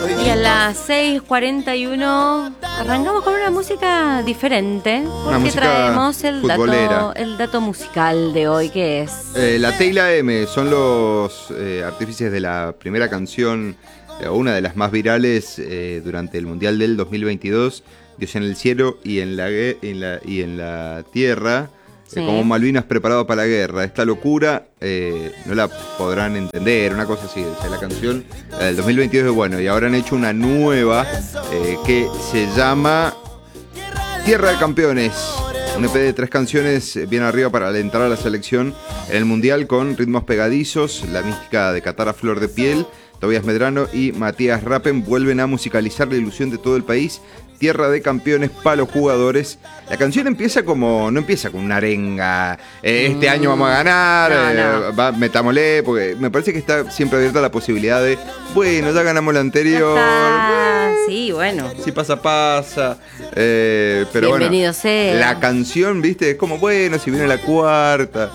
Y a las 6:41 arrancamos con una música diferente, porque música traemos futbolera. el dato musical de hoy, que es... La T y la M son los artífices de la primera canción, una de las más virales durante el Mundial del 2022, Dios en el cielo y en la tierra. Sí. Como Malvinas preparado para la guerra. Esta locura no la podrán entender, una cosa así. O sea, la canción del 2022 es bueno. Y ahora han hecho una nueva que se llama Tierra de Campeones. Un EP de 3 canciones bien arriba para alentar a la selección en el Mundial, con ritmos pegadizos. La mística de Qatar a flor de piel. Tobias Medrano y Matías Rappen vuelven a musicalizar la ilusión de todo el país. Tierra de Campeones para los jugadores. La canción empieza no empieza con una arenga. Este año vamos a ganar, no. Metámosle, porque me parece que está siempre abierta la posibilidad de, bueno, ya ganamos la anterior. Sí, bueno. Si pasa. Pero bienvenido bueno, sea. La canción, viste, es como, bueno, si viene la cuarta.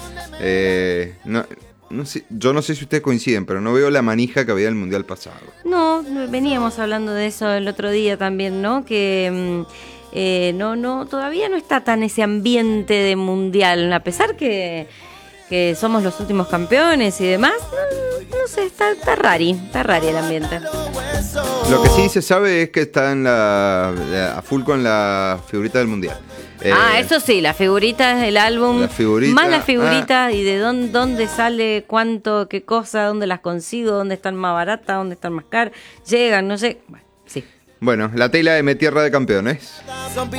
No sé, yo no sé si ustedes coinciden, pero no veo la manija que había en el Mundial pasado. No, veníamos hablando de eso el otro día también, ¿no? Que todavía no está tan ese ambiente de Mundial, a pesar que somos los últimos campeones y demás. No sé, está rari el ambiente. Lo que sí se sabe es que está a full con la figurita del Mundial. Eso sí, la figurita del álbum, más la figurita y de dónde sale, cuánto, qué cosa, dónde las consigo, dónde están más baratas, dónde están más caras, llegan, no sé. Bueno, sí. Bueno, la T y la M, Tierra de Campeones.